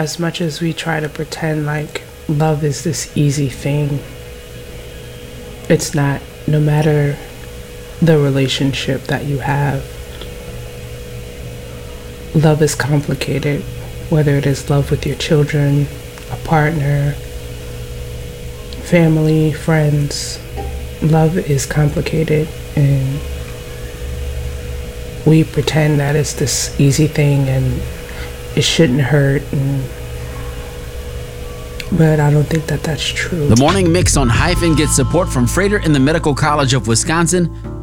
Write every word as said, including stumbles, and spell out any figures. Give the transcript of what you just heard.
as much as we try to pretend like love is this easy thing, it's not. No matter the relationship that you have, love is complicated. Whether it is love with your children, a partner, family, friends, love is complicated, and we pretend that it's this easy thing and it shouldn't hurt, and but I don't think that that's true. The Morning Mix on Hyphen gets support from Froedtert and the Medical College of Wisconsin.